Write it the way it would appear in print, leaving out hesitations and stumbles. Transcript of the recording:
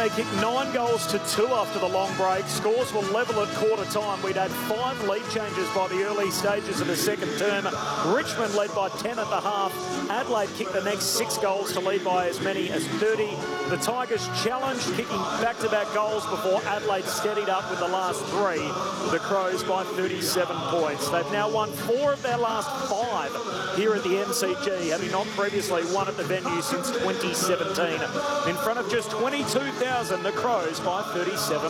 they kicked 9 goals to 2 after the long break. Scores were level at quarter time. We'd had 5 lead changes by the early stages of the second term. Richmond led by 10 at the half. Adelaide kicked the next 6 goals to lead by as many as 30. The Tigers challenged, kicking back-to-back goals before Adelaide steadied up with the last 3. The Crows by 37 points. They've now won 4 of their last 5 here at the MCG, having not previously won at the venue since 2017. In front of just 22,000, the Crows by 37